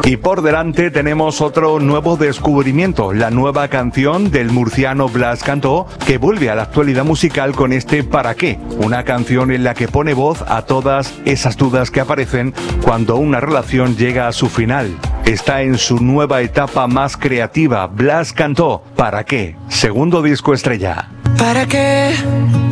Y por delante tenemos otro nuevo descubrimiento, la nueva canción del murciano Blas Cantó, que vuelve a la actualidad musical con este ¿Para qué? Una canción en la que pone voz a todas esas dudas que aparecen cuando una relación llega a su final. Está en su nueva etapa más creativa. Blas Cantó, ¿Para qué? Segundo disco estrella. ¿Para qué